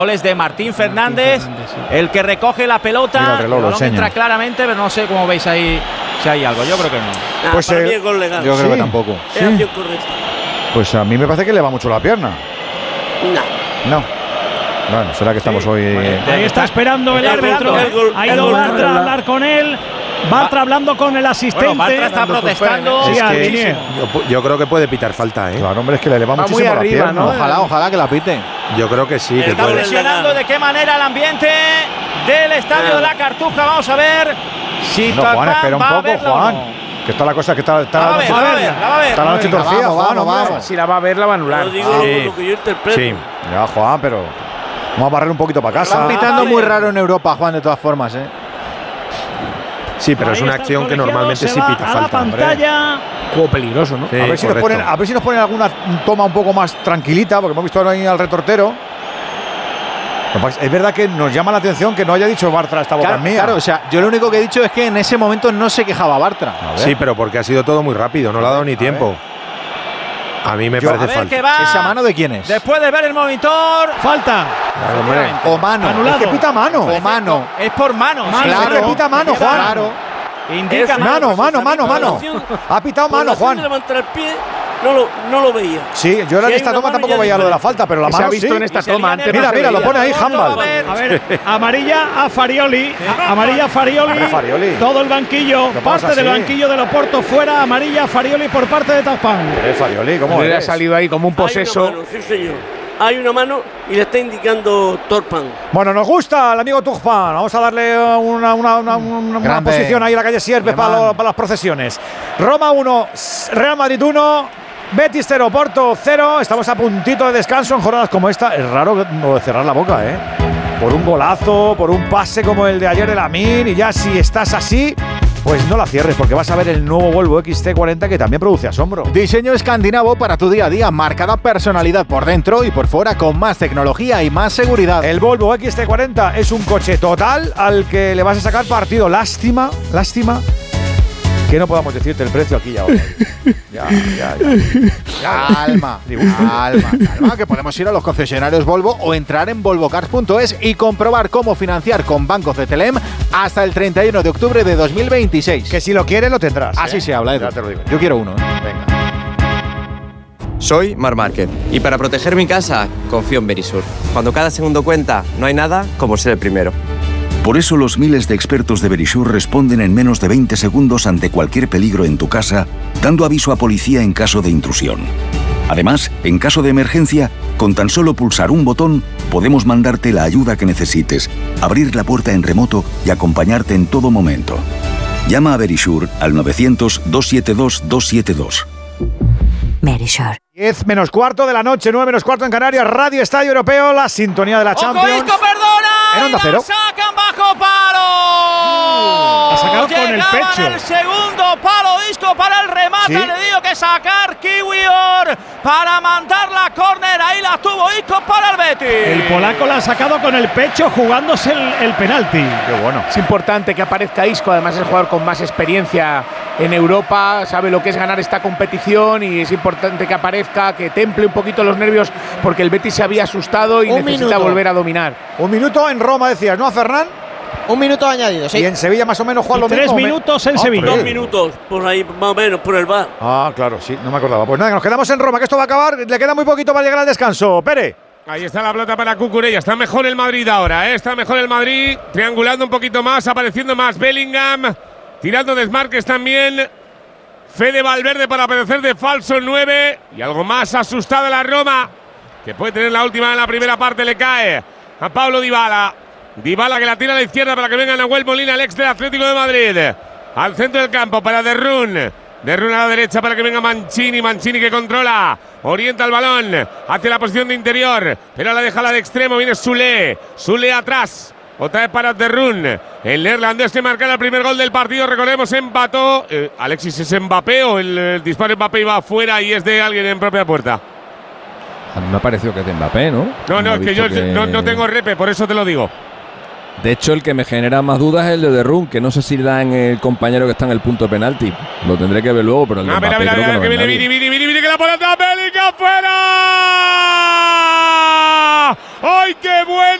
Goles de Martín Fernández, el que recoge la pelota. Mira, el balón entra claramente, pero no sé cómo veis ahí si hay algo. Yo creo que no. Pues para mí es gol legal. Yo creo que tampoco. Es acción correcta. Pues a mí me parece que le va mucho la pierna. No. Bueno, será que estamos hoy. Ahí está esperando el árbitro. Ha ido Bartra a hablar con él. Bartra hablando con el asistente. Bueno, Bartra está protestando. Es que yo creo que puede pitar falta, ¿eh? Claro, hombre, es que le va muchísimo muy arriba, la pierna. ¿no? Ojalá que la piten. Yo creo que sí. Que Está puede. presionando de qué manera el ambiente del estadio de la Cartuja. Vamos a ver si No, Juan, espera un poco, Juan. Que está la cosa que está. La va a ver. Está la noche torcida, Juan. Vamos. Si la va a ver, la va a anular. Lo digo lo que yo interpreto. Sí. Ya, Juan, pero vamos a barrer un poquito para casa. Están pitando muy raro en Europa, Juan, de todas formas, ¿eh? Sí, pero es una acción que normalmente sí pita falta. Pantalla. Juego peligroso, ¿no? Sí, A ver si nos ponen alguna toma un poco más tranquilita, porque hemos visto ahora ahí al retortero. Es verdad que nos llama la atención que no haya dicho Bartra esta boca mía. Claro, o sea, yo lo único que he dicho es que en ese momento no se quejaba Bartra. Sí, pero porque ha sido todo muy rápido, no le ha dado ni tiempo. A mí me parece falta. ¿Esa mano de quién es? Después de ver el monitor. Falta. O mano. Anulado. Es que pita mano. O mano. Es por mano. Claro. Es que pita mano, Juan. Claro. Indica Mano. Ha pitado mano, Juan. De levantar el pie, no lo veía. Sí, yo en esta toma tampoco veía lo de la falta, pero la mano Se ha visto sí. en esta toma antes. Mira, lo pone ahí Handball. A ver, amarilla a Farioli. Amarilla a Farioli. Farioli. Todo el banquillo. Parte del banquillo del Oporto fuera. Amarilla a Farioli por parte de Tazpan. Farioli, ¿cómo Le ha es? salido ahí como un poseso. Hay una mano, sí, señor. Hay una mano y le está indicando Torpan. Bueno, nos gusta el amigo Tuzpan. Vamos a darle una posición ahí en la calle Sierpes para las procesiones. Roma 1, Real Madrid 1, Betis 0, Porto 0. Estamos a puntito de descanso en jornadas como esta. Es raro no cerrar la boca, ¿eh? Por un golazo, por un pase como el de ayer de Lamine. Y ya si estás así, pues no la cierres, porque vas a ver el nuevo Volvo XC40 que también produce asombro. Diseño escandinavo para tu día a día, marcada personalidad por dentro y por fuera con más tecnología y más seguridad. El Volvo XC40 es un coche total al que le vas a sacar partido. Lástima que no podamos decirte el precio aquí y ahora. Calma, que podemos ir a los concesionarios Volvo o entrar en volvocars.es y comprobar cómo financiar con Banco CTLM hasta el 31 de octubre de 2026. Que si lo quieres lo tendrás. Así se habla, Edu. Ya te lo digo. Yo quiero uno. Venga. Soy Marc Márquez y para proteger mi casa confío en Verisur. Cuando cada segundo cuenta, no hay nada como ser el primero. Por eso los miles de expertos de Verisur responden en menos de 20 segundos ante cualquier peligro en tu casa, dando aviso a policía en caso de intrusión. Además, en caso de emergencia, con tan solo pulsar un botón, podemos mandarte la ayuda que necesites, abrir la puerta en remoto y acompañarte en todo momento. Llama a Verisur al 900-272-272. Verisur. 10 menos cuarto de la noche, 9 menos cuarto en Canarias, Radio Estadio Europeo, la sintonía de la Champions. Isco, perdona. En Onda Cero. Sacan bajo palo. Ha sacado con el Llegaban pecho. El segundo palo Isco para el remate. ¿Sí? Le digo que sacar Kiwior para mandar la córner. Ahí la tuvo Isco para el Betis. El polaco la ha sacado con el pecho jugándose el penalti. Qué bueno. Es importante que aparezca Isco, además es el jugador con más experiencia en Europa, sabe lo que es ganar esta competición y es importante que aparezca, que temple un poquito los nervios porque el Betis se había asustado y necesita volver a dominar. Un minuto en Roma, decías, ¿no, Fernán? Un minuto añadido, sí. Y en Sevilla más o menos Juan lo mismo. 3 minutos en Sevilla. 2 minutos, por ahí, más o menos, por el bar. Ah, claro, sí, no me acordaba. Pues nada, nos quedamos en Roma, que esto va a acabar. Le queda muy poquito para llegar al descanso. Pere. Ahí está la pelota para Cucurella. Está mejor el Madrid ahora, ¿eh? Está mejor el Madrid. Triangulando un poquito más, apareciendo más Bellingham. Tirando desmarques también. Fede Valverde para aparecer de falso 9. Y algo más asustada la Roma, que puede tener la última en la primera parte. Le cae a Pablo Dybala. Dybala que la tira a la izquierda para que venga Nahuel Molina, el ex del Atlético de Madrid. Al centro del campo para De Roon. De Roon a la derecha para que venga Mancini. Mancini que controla. Orienta el balón hacia la posición de interior. Pero la deja la de extremo. Viene Soulé. Soulé atrás. Otra vez para De Roon. El neerlandés que marca el primer gol del partido. Recordemos, empató. Alexis, ¿es Mbappé o el disparo de Mbappé iba afuera y es de alguien en propia puerta? A mí me ha parecido que es de Mbappé, ¿no? No, es que yo no tengo repe, por eso te lo digo. De hecho, el que me genera más dudas es el de Roon, que no sé si le dan el compañero que está en el punto de penalti. Lo tendré que ver luego, pero el de Mbappé creo que no viene, viene, que la pelota Bellingham fuera. ¡Ay, qué bueno!